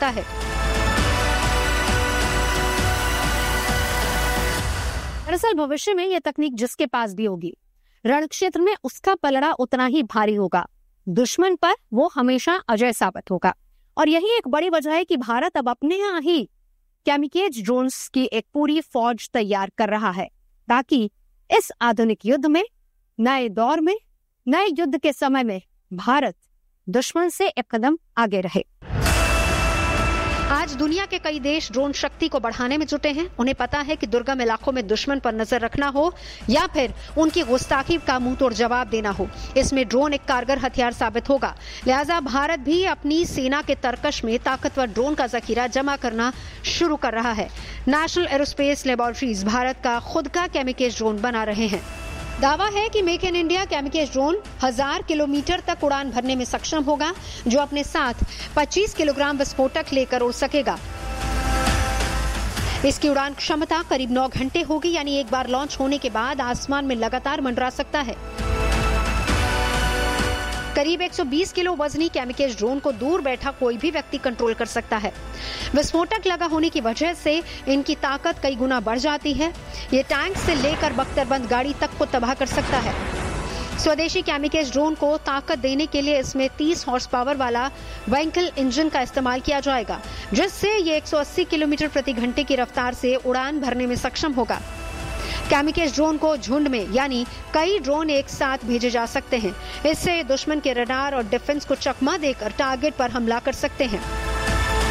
सकता है। दरअसल भविष्य में यह तकनीक जिसके पास भी होगी, रण क्षेत्र में उसका पलड़ा उतना ही भारी होगा। दुश्मन पर वो हमेशा अजय साबित होगा। और यही एक बड़ी वजह है कि भारत अब अपने यहाँ ही कैमिकेज ड्रोन्स की एक पूरी फौज तैयार कर रहा है, ताकि इस आधुनिक युद्ध में, नए दौर में, नए युद्ध के समय में भारत दुश्मन से एक कदम आगे रहे। आज दुनिया के कई देश ड्रोन शक्ति को बढ़ाने में जुटे हैं। उन्हें पता है कि दुर्गम इलाकों में दुश्मन पर नजर रखना हो या फिर उनकी गुस्ताखी का मुंह तोड़ जवाब देना हो, इसमें ड्रोन एक कारगर हथियार साबित होगा। लिहाजा भारत भी अपनी सेना के तरकश में ताकतवर ड्रोन का जखीरा जमा करना शुरू कर रहा है। नेशनल एरोस्पेस लेबोरेटरीज भारत का खुद का कैमिकेज ड्रोन बना रहे हैं। दावा है कि make in India कैमिकेज drone 1000 kilometre तक उड़ान भरने में सक्षम होगा, जो अपने साथ 25 किलोग्राम विस्फोटक लेकर उड़ सकेगा। इसकी उड़ान क्षमता करीब 9 घंटे होगी, यानी एक बार लॉन्च होने के बाद आसमान में लगातार मंडरा सकता है। करीब 120 किलो वजनी कैमिकेज ड्रोन को दूर बैठा कोई भी व्यक्ति कंट्रोल कर सकता है। विस्फोटक लगा होने की वजह से इनकी ताकत कई गुना बढ़ जाती है। ये टैंक से लेकर बख्तरबंद गाड़ी तक को तबाह कर सकता है। स्वदेशी कैमिकेज ड्रोन को ताकत देने के लिए इसमें 30 हॉर्स पावर वाला वेंकल इंजन का इस्तेमाल किया जाएगा, जिससे ये 180 किलोमीटर प्रति घंटे की रफ्तार से उड़ान भरने में सक्षम होगा। कैमिकेज ड्रोन को झुंड में, यानी कई ड्रोन एक साथ भेजे जा सकते हैं। इससे दुश्मन के रडार और डिफेंस को चकमा देकर टारगेट पर हमला कर सकते हैं।